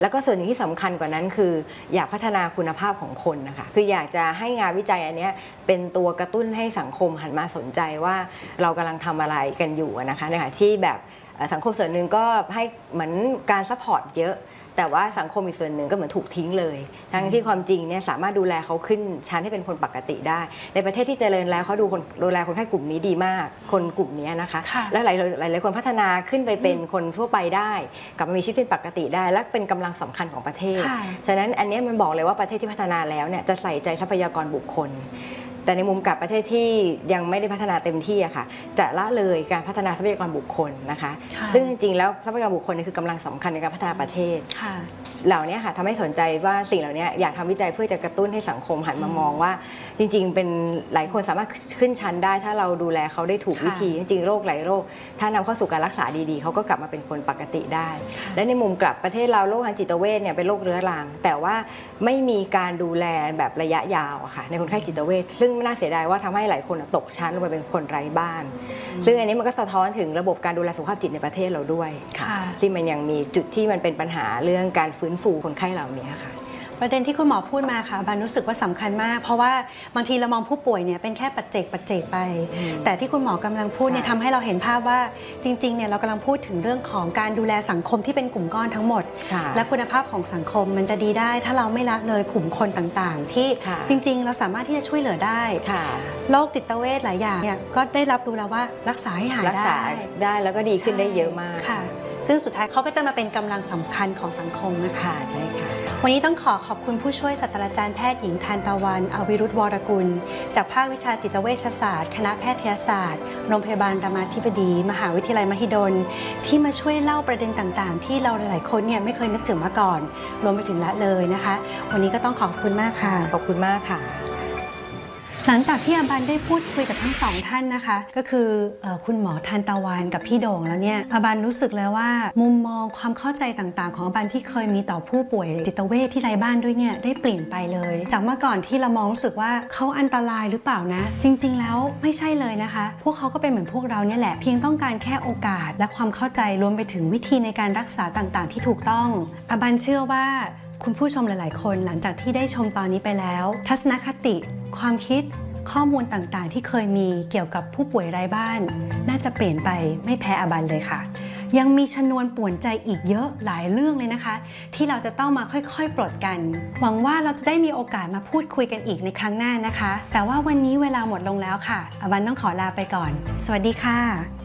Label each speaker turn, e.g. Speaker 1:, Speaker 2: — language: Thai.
Speaker 1: แล้วก็ส่วนหนึ่งที่สำคัญกว่านั้นคืออยากพัฒนาคุณภาพของคนนะคะคืออยากจะให้งานวิจัยอันนี้เป็นตัวกระตุ้นให้สังคมหันมาสนใจว่าเรากำลังทำอะไรกันอยู่นะคะในขณะที่แบบสังคมส่วนหนึ่งก็ให้เหมือนการซัพพอร์ตเยอะแต่ว่าสังคมอีกส่วนหนึ่งก็เหมือนถูกทิ้งเลยทั้งที่ความจริงเนี่ยสามารถดูแลเขาขึ้นชั้นให้เป็นคนปกติได้ในประเทศที่เจริญแล้วเขาดูแลคนไข้กลุ่มนี้ดีมากคนกลุ่มนี้นะคะและหลายคนพัฒนาขึ้นไปเป็นคนทั่วไปได้กลับมามีชีวิตเป็นปกติได้และเป็นกำลังสำคัญของประเทศฉะนั้นอันนี้มันบอกเลยว่าประเทศที่พัฒนาแล้วเนี่ยจะใส่ใจทรัพยากรบุคคลแต่ในมุมกับประเทศที่ยังไม่ได้พัฒนาเต็มที่อะค่ะจะละเลยการพัฒนาทรัพยากรบุคคลนะคะซึ่งจริงๆแล้วทรัพยากรบุคคลนี่คือกำลังสำคัญในการพัฒนาประเทศเหล่านี้ค่ะทำให้สนใจว่าสิ่งเหล่านี้อยากทำวิจัยเพื่อจะกระตุ้นให้สังคมหันมามองว่าจริงๆเป็นหลายคนสามารถขึ้นชั้นได้ถ้าเราดูแลเขาได้ถูกวิธีจริงๆโรคหลายโรคถ้านำเข้าสู่การรักษาดีๆเขาก็กลับมาเป็นคนปกติได้และในมุมกลับประเทศเราโรคทางจิตเวชเนี่ยเป็นโรคเรื้อรังแต่ว่าไม่มีการดูแลแบบระยะยาวอะค่ะในคนไข้จิตเวชซึ่งน่าเสียดายว่าทำให้หลายคนตกชั้นลงไปเป็นคนไร้บ้านซึ่งอันนี้มันก็สะท้อนถึงระบบการดูแลสุขภาพจิตในประเทศเราด้วยที่มันยังมีจุดที่มันเป็นปัญหาเรื่องการฟื้นฟูคนไข้เหล่านี้ค่ะ
Speaker 2: ประเด็นที่คุณหมอพูดมาค่ะบานรู้สึกว่าสำคัญมากเพราะว่าบางทีเรามองผู้ป่วยเนี่ยเป็นแค่ปัจเจกไปแต่ที่คุณหมอกำลังพูดเนี่ยทำให้เราเห็นภาพว่าจริงๆเนี่ยเรากำลังพูดถึงเรื่องของการดูแลสังคมที่เป็นกลุ่มก้อนทั้งหมดและคุณภาพของสังคมมันจะดีได้ถ้าเราไม่ละเลยกลุ่มคนต่างๆที่จริงๆเราสามารถที่จะช่วยเหลือได้โรคจิตเวชหลายอย่างเนี่ยก็ได้รับรู้แล้วว่ารักษาให้หาย
Speaker 1: ได้แล้วก็ดีขึ้นได้เยอะมาก
Speaker 2: ซึ่งสุดท้ายเขาก็จะมาเป็นกำลังสำคัญของสังคมนะคะ
Speaker 1: ใช่ค่ะ
Speaker 2: วันนี้ต้องขอบคุณผู้ช่วยศาสตราจารย์แพทย์หญิงทานตะวันอวิรุธวรกุลจากภาควิชาจิตเวชศาสตร์คณะแพทยศาสตร์โรงพยาบาลรามาธิบดีมหาวิทยาลัยมหิดลที่มาช่วยเล่าประเด็นต่างๆที่เราหลายๆคนเนี่ยไม่เคยนึกถึงมาก่อนรวมไปถึงละเลยนะคะวันนี้ก็ต้องขอบคุณมากค่ะ
Speaker 1: ขอบคุณมากค่ะ
Speaker 2: หลังจากที่อาบันได้พูดคุยกับทั้งสองท่านนะคะก็คือคุณหมอทานตะวันกับพี่โด่งแล้วเนี่ยอาบันรู้สึกแล้วว่ามุมมองความเข้าใจต่างๆของอาบันที่เคยมีต่อผู้ป่วยจิตเวชที่ไร้บ้านด้วยเนี่ยได้เปลี่ยนไปเลยจากเมื่อก่อนที่เรามองรู้สึกว่าเขาอันตรายหรือเปล่านะจริงๆแล้วไม่ใช่เลยนะคะพวกเขาก็เป็นเหมือนพวกเราเนี่ยแหละเพียงต้องการแค่โอกาสและความเข้าใจรวมไปถึงวิธีในการรักษาต่างๆที่ถูกต้องอาบันเชื่อว่าคุณผู้ชมหลายๆคนหลังจากที่ได้ชมตอนนี้ไปแล้วทัศนคติความคิดข้อมูลต่างๆที่เคยมีเกี่ยวกับผู้ป่วยไร้บ้านน่าจะเปลี่ยนไปไม่แพ้อาบันเลยค่ะยังมีชนวนป่วนใจอีกเยอะหลายเรื่องเลยนะคะที่เราจะต้องมาค่อยๆปลดกันหวังว่าเราจะได้มีโอกาสมาพูดคุยกันอีกในครั้งหน้านะคะแต่ว่าวันนี้เวลาหมดลงแล้วค่ะอาบันต้องขอลาไปก่อนสวัสดีค่ะ